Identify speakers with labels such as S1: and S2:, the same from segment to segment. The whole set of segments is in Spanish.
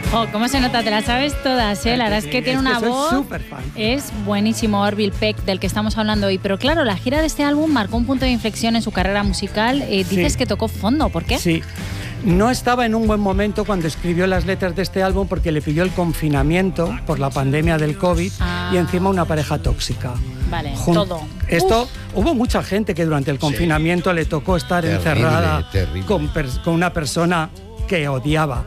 S1: Oh, ¿cómo se nota? Te las sabes todas, ¿eh? La verdad es que tiene una voz...
S2: Soy súper fan.
S1: Es buenísimo Orville Peck, del que estamos hablando hoy. Pero claro, la gira de este álbum marcó un punto de inflexión en su carrera musical. Dices que tocó fondo, ¿por qué?
S2: Sí. No estaba en un buen momento cuando escribió las letras de este álbum porque le pilló el confinamiento por la pandemia del COVID y encima una pareja tóxica.
S1: Vale, todo.
S2: Hubo mucha gente que durante el confinamiento le tocó estar encerrada con una persona que odiaba.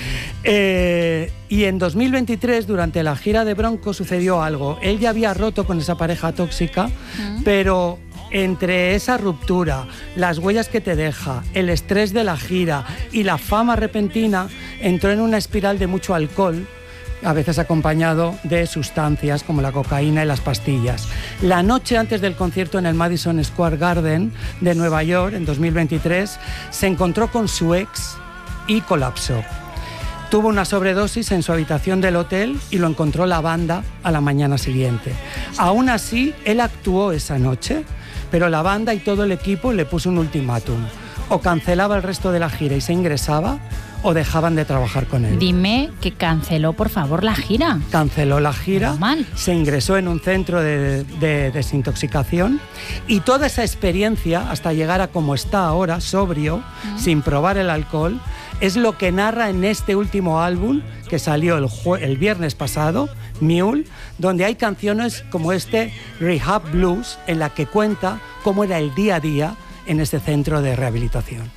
S2: Y en 2023, durante la gira de Bronco, sucedió algo. Él ya había roto con esa pareja tóxica, pero entre esa ruptura, las huellas que te deja, el estrés de la gira y la fama repentina, entró en una espiral de mucho alcohol, a veces acompañado de sustancias como la cocaína y las pastillas. La noche antes del concierto en el Madison Square Garden de Nueva York, en 2023, se encontró con su ex y colapsó. Tuvo una sobredosis en su habitación del hotel y lo encontró la banda a la mañana siguiente. Aún así, él actuó esa noche, pero la banda y todo el equipo le puso un ultimátum. O cancelaba el resto de la gira y se ingresaba, o dejaban de trabajar con él.
S1: Dime que canceló, por favor, la gira.
S2: Canceló la gira,
S1: normal.
S2: Se ingresó en un centro de desintoxicación y toda esa experiencia, hasta llegar a como está ahora, sobrio, sin probar el alcohol, es lo que narra en este último álbum que salió el viernes pasado, Mule, donde hay canciones como este Rehab Blues, en la que cuenta cómo era el día a día en este centro de rehabilitación.